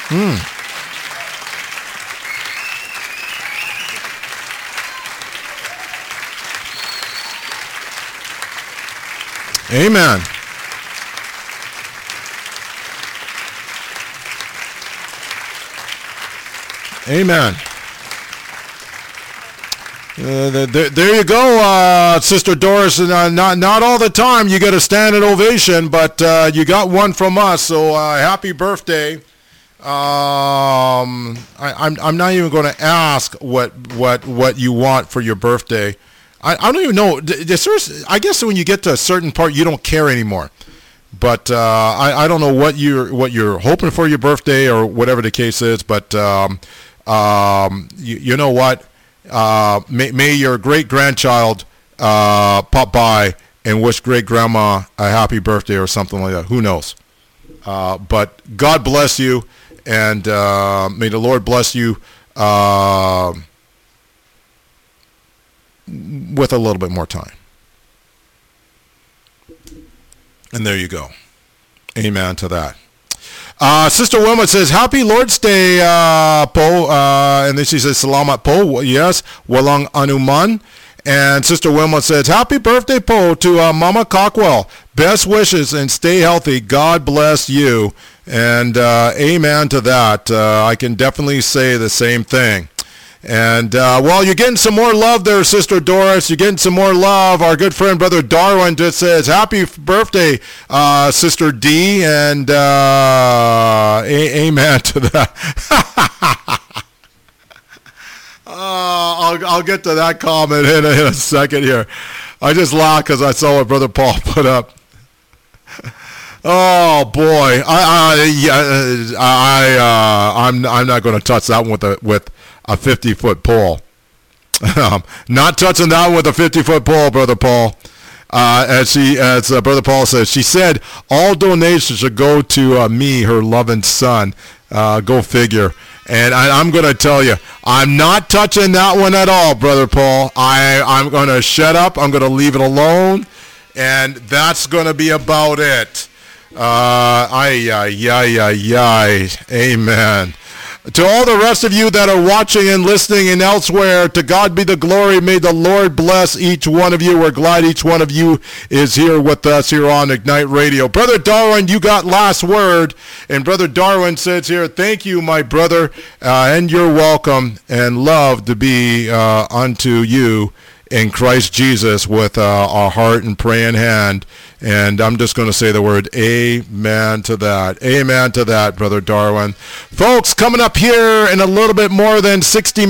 Amen. Amen. There you go, Sister Doris. Not all the time you get a standing ovation, but you got one from us. So happy birthday. I'm not even going to ask what you want for your birthday. I don't even know. I guess when you get to a certain part, you don't care anymore. But I don't know what you're hoping for your birthday or whatever the case is. But you know what? May your great-grandchild pop by and wish great-grandma a happy birthday or something like that. Who knows? But God bless you, and may the Lord bless you with a little bit more time. And there you go. Amen to that. Sister Wilma says, Happy Lord's Day, Po. And then she says, Salamat Po. Yes, Walang Anuman. And Sister Wilma says, Happy birthday, Po, to Mama Cockwell. Best wishes and stay healthy. God bless you. And amen to that. I can definitely say the same thing. And, well, you're getting some more love there, Sister Doris. You're getting some more love. Our good friend, Brother Darwin, just says, Happy birthday, Sister D. And amen to that. I'll get to that comment in a second here. I just laughed because I saw what Brother Paul put up. Oh boy, I'm not going to touch that one with a 50-foot pole. Not touching that one with a 50-foot pole, Brother Paul. As Brother Paul says, she said all donations should go to me, her loving son. Go figure. And I'm going to tell you, I'm not touching that one at all, Brother Paul. I'm going to shut up. I'm going to leave it alone. And that's going to be about it. Amen. To all the rest of you that are watching and listening and elsewhere, to God be the glory. May the Lord bless each one of you. We're glad each one of you is here with us here on Ignite Radio. Brother Darwin, you got last word. And Brother Darwin says here, thank you, my brother, and you're welcome, and love to be unto you in Christ Jesus with our heart and praying hand. And I'm just going to say the word amen to that. Amen to that, Brother Darwin. Folks, coming up here in a little bit more than 60